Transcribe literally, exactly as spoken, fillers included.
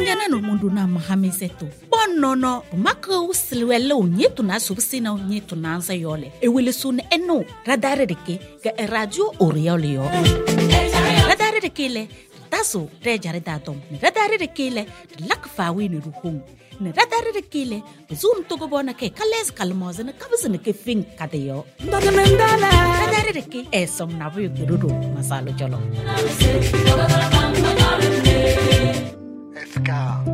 Onyana no mundu na mahamiseto. Bonono maka usilwele unyetu na subsina unyetu na ansa yole. Ewele sun eno radare deke ga radio oriole yo. Radare deke le taso rejare datom. Radare deke le lakfawi ni ruhung. Ne radare deke le zoom to go bona ke kales kalmoze na kabzene ke fin kadeyo. Radare deke esom na bu gururu masalo jolo. F K